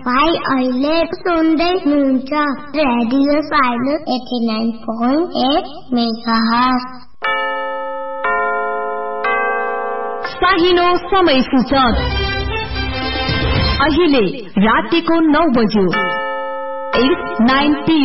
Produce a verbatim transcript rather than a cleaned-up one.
तपाईँ अहिले सुन्दै हुनुहुन्छ radio silence eighty nine point at megahertz. साहिनो समय सूचक अहिले रातिको नौ बज्यो। At nine P